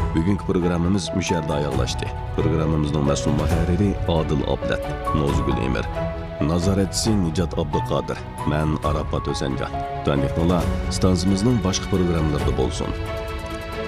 Bugungi programmamiz musharda oyoqlashdi. Programmamizning mas'ul muharriri Odil Oblat, Nozgul Emir, nazoratchisi Nijat Abduqodir, men Arafat O'sanjon. Tandiqlar, stansimizning boshqa programmalarida bo'lsin.